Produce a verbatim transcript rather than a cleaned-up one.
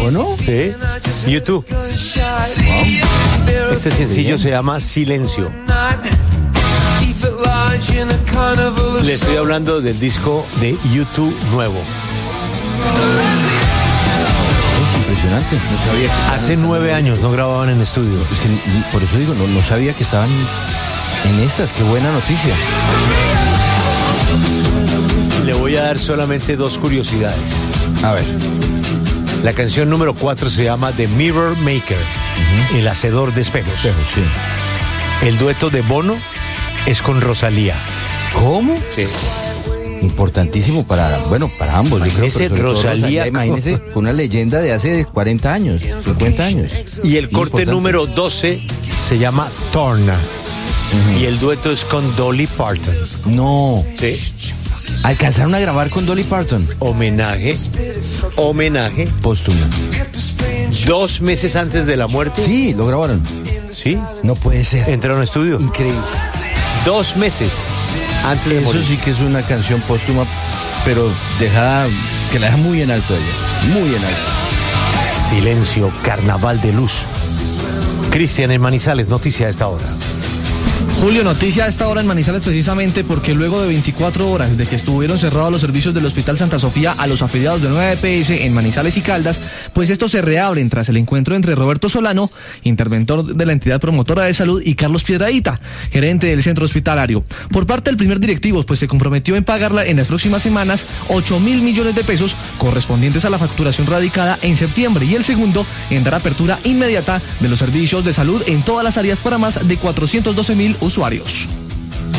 ¿O no? Sí, YouTube. Wow. Este sencillo se llama Silencio. Le estoy hablando del disco de YouTube nuevo. Impresionante, no sabía que hace nueve años no grababan en estudio. Es que por eso digo, no, no sabía que estaban en estas. Qué buena noticia. Le voy a dar solamente dos curiosidades. A ver. La canción número cuatro se llama The Mirror Maker, uh-huh. El hacedor de espejos. Espejos, sí. El dueto de Bono es con Rosalía. ¿Cómo? Sí. Importantísimo para, bueno, para ambos. Imagínese, yo creo, Rosalía, Rosalía, imagínese, una leyenda de hace cuarenta años, cincuenta años. Y el corte Importante. número doce se llama Torna. Uh-huh. Y el dueto es con Dolly Parton. No. Sí. ¿Alcanzaron a grabar con Dolly Parton? Homenaje, homenaje. Póstumo. Dos meses antes de la muerte. Sí, lo grabaron. Sí. No puede ser. Entraron a estudio. Increíble. Dos meses antes de Eso morir. sí que es una canción póstuma, pero dejada, que la deja muy en alto ella. Muy en alto. Silencio, carnaval de luz. Cristian en Manizales, noticia a esta hora. Julio, noticia a esta hora en Manizales precisamente porque luego de veinticuatro horas de que estuvieron cerrados los servicios del Hospital Santa Sofía a los afiliados de nueva E P S en Manizales y Caldas, pues estos se reabren tras el encuentro entre Roberto Solano, interventor de la entidad promotora de salud, y Carlos Piedradita, gerente del centro hospitalario. Por parte del primer directivo, pues se comprometió en pagarla en las próximas semanas ocho mil millones de pesos correspondientes a la facturación radicada en septiembre, y el segundo en dar apertura inmediata de los servicios de salud en todas las áreas para más de cuatrocientos doce mil usuarios.